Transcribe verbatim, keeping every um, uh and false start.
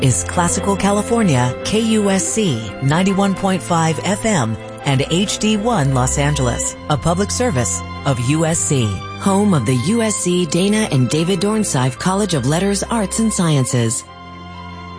is Classical California, K U S C ninety-one point five F M and H D one Los Angeles, a public service of U S C, home of the U S C Dana and David Dornsife College of Letters, Arts and Sciences.